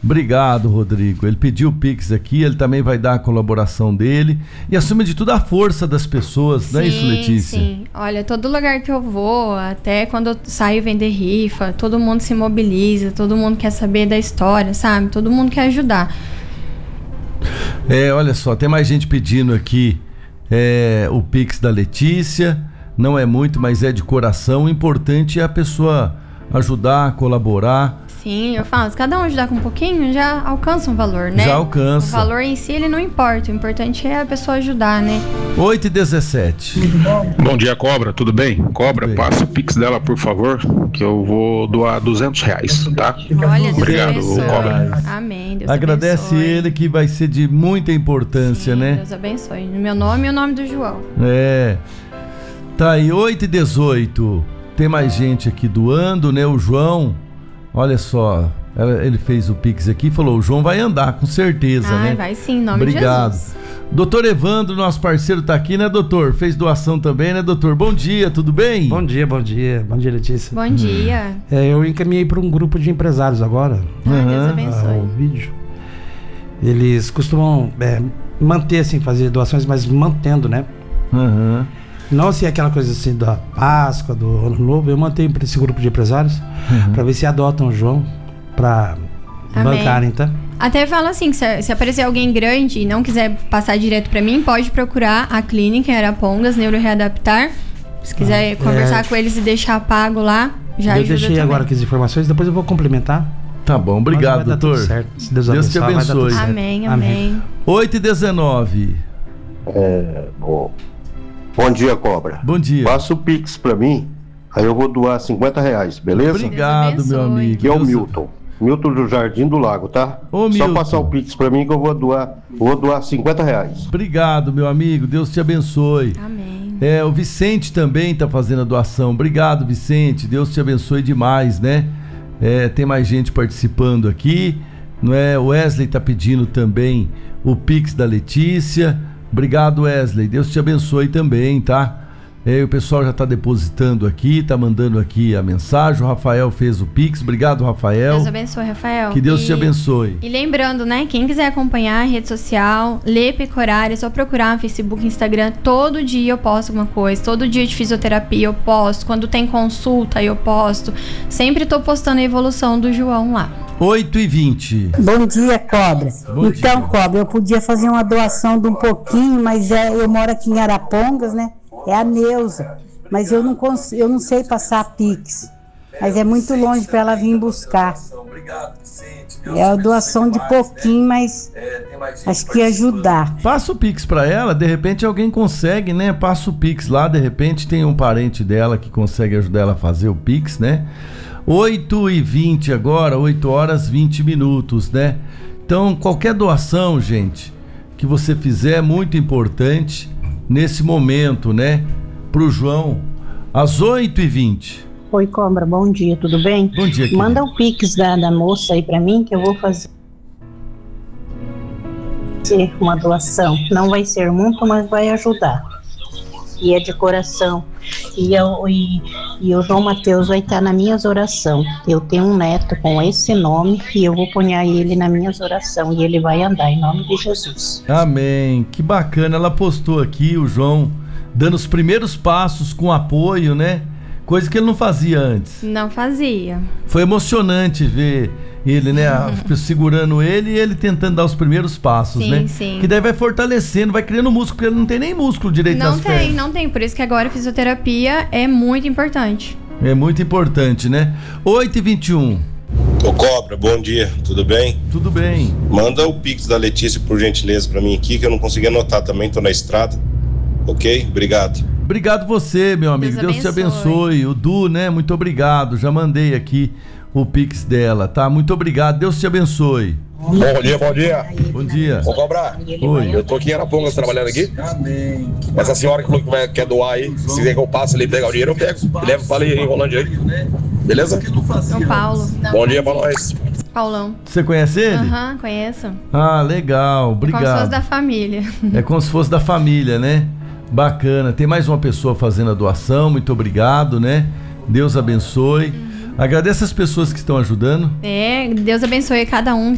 Obrigado, Rodrigo. Ele pediu o Pix aqui, ele também vai dar a colaboração dele e, acima de tudo, a força das pessoas, não é isso, Letícia? Sim, olha, todo lugar que eu vou, até quando eu saio vender rifa, todo mundo se mobiliza, todo mundo quer saber da história, sabe? Todo mundo quer ajudar. Olha só, tem mais gente pedindo aqui o Pix da Letícia, não é muito, mas é de coração. O importante é a pessoa ajudar, colaborar. Sim, eu falo, se cada um ajudar com um pouquinho, já alcança um valor, né? Já alcança. O valor em si, ele não importa, o importante é a pessoa ajudar, né? 8h17. Bom dia, Cobra, tudo bem? Cobra, Tudo bem. passa o Pix dela, por favor, que eu vou doar R$200, tá? Olha, Deus Obrigado, abençoe. Cobra. Amém, Deus Agradece abençoe. ele, que vai ser de muita importância, Sim, né? Deus abençoe. No meu nome e o nome do João. Tá aí, 8h18. Tem mais gente aqui doando, né? O João, olha só, ele fez o Pix aqui e falou: o João vai andar, com certeza, né? Vai sim, em nome Obrigado. de Jesus. Doutor Evandro, nosso parceiro, tá aqui, né, doutor? Fez doação também, né, doutor? Bom dia, tudo bem? Bom dia, Letícia. Bom dia. Eu encaminhei para um grupo de empresários agora. Deus abençoe. O vídeo. Eles costumam manter, assim, fazer doações, mas mantendo, né? Não se é aquela coisa assim da Páscoa, do Ano Novo, eu mantenho para esse grupo de empresários para ver se adotam o João para bancarem, tá? Até falo assim, que se aparecer alguém grande e não quiser passar direto para mim, pode procurar a clínica em Arapongas, Neuroreadaptar. Se quiser conversar com eles e deixar pago lá, já ajuda. Eu deixei agora aqui as informações, depois eu vou complementar. Tá bom, obrigado, doutor. Certo. Se Deus te abençoar, abençoe. Amém. 8h19. Bom dia, Cobra. Bom dia. Passa o Pix pra mim, aí eu vou doar R$50, beleza? Obrigado, meu amigo. Que é o Milton. Milton do Jardim do Lago, tá? Ô, Só Milton. passar o Pix pra mim que eu vou doar R$50. Obrigado, meu amigo. Deus te abençoe. Amém. O Vicente também tá fazendo a doação. Obrigado, Vicente. Deus te abençoe demais, né? Tem mais gente participando aqui, não é? O Wesley tá pedindo também o Pix da Letícia. Obrigado, Wesley. Deus te abençoe também, tá? O pessoal já tá depositando aqui, tá mandando aqui a mensagem. O Rafael fez o Pix. Obrigado, Rafael. Deus abençoe, Rafael. Que Deus te abençoe. E lembrando, né? Quem quiser acompanhar a rede social, Lê Pecorária, é só procurar no Facebook, Instagram. Todo dia eu posto alguma coisa. Todo dia de fisioterapia eu posto. Quando tem consulta eu posto. Sempre tô postando a evolução do João lá. 8h20. Bom dia, Cobra. Então, Cobra, eu podia fazer uma doação de um pouquinho, mas eu moro aqui em Arapongas, né? É a Neuza, mas eu não sei passar Pix, mas é muito longe para ela vir buscar. É a doação de pouquinho, mas acho que ia ajudar. Passa o Pix pra ela, de repente alguém consegue, né? Passa o Pix lá, de repente tem um parente dela que consegue ajudar ela a fazer o Pix, né? 8h20 agora, 8h20, né? Então, qualquer doação, gente, que você fizer é muito importante nesse momento, né? Pro João, às 8h20. Oi, Cobra, bom dia, tudo bem? Bom dia, querida. Manda o Pix da moça aí pra mim, que eu vou fazer uma doação. Não vai ser muito, mas vai ajudar. E é de coração. E o João Mateus vai estar nas minhas orações. Eu tenho um neto com esse nome e eu vou pôr ele nas minhas orações. E ele vai andar em nome de Jesus. Amém. Que bacana. Ela postou aqui, o João, dando os primeiros passos com apoio, né? Coisa que ele não fazia antes. Não fazia. Foi emocionante ver ele, né? Segurando ele e ele tentando dar os primeiros passos, Sim, né? sim. Que daí vai fortalecendo, vai criando músculo, porque ele não tem nem músculo direito nas pernas. Não tem. Por isso que agora a fisioterapia é muito importante. É muito importante, né? 8h21. Ô Cobra, bom dia, tudo bem? Tudo bem. Manda o Pix da Letícia, por gentileza, pra mim aqui, que eu não consegui anotar também, tô na estrada. Ok? Obrigado. Obrigado você, meu amigo. Deus te abençoe. O Du, né? Muito obrigado. Já mandei aqui o Pix dela, tá? Muito obrigado. Deus te abençoe. Bom dia. Bom dia. Vou cobrar. Oi. Eu tô aqui em Arapongas trabalhando aqui. Essa senhora que falou que quer doar aí, se quiser que eu passe ali e pegar o dinheiro, eu pego. Levo pra ali em Rolândia aí. Beleza? São Paulo. Bom dia pra nós. Paulão. Você conhece ele? Aham, conheço. Ah, legal. Obrigado. Como se fosse da família. É como se fosse da família, né? Bacana. Tem mais uma pessoa fazendo a doação. Muito obrigado, né? Deus abençoe. Agradeço as pessoas que estão ajudando. Deus abençoe cada um